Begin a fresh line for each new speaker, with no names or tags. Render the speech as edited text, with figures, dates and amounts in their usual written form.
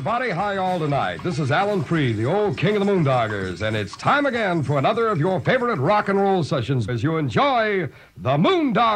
everybody. Hi, all tonight. This is Alan Freed, the old king of the Moondoggers, and it's time again for another of your favorite rock and roll sessions as you enjoy the Moondog